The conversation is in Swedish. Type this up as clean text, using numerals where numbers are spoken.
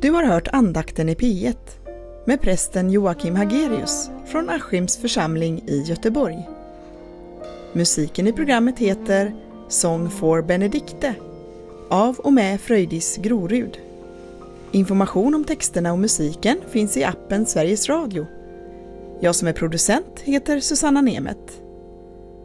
Du har hört andakten i P1 med prästen Joakim Hagerius från Askims församling i Göteborg. Musiken i programmet heter Sång for Benedikte av och med Fröjdis Grorud. Information om texterna och musiken finns i appen Sveriges Radio. Jag som är producent heter Susanna Nemet.